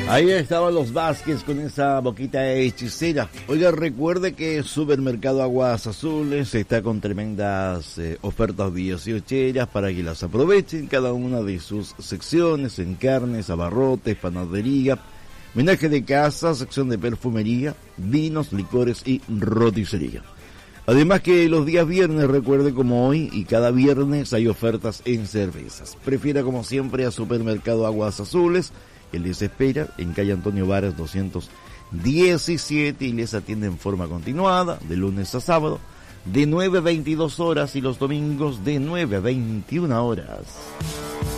Ahí estaban los Vázquez con esa boquita hechicera. Oiga, recuerde que Supermercado Aguas Azules está con tremendas ofertas 18eras para que las aprovechen cada una de sus secciones, en carnes, abarrotes, panadería, menaje de casa, sección de perfumería, vinos, licores y roticería. Además que los días viernes, recuerde como hoy y cada viernes hay ofertas en cervezas. Prefiera como siempre a Supermercado Aguas Azules, que les espera en calle Antonio Varas 217 y les atiende en forma continuada de lunes a sábado de 9 a 22 horas y los domingos de 9 a 21 horas.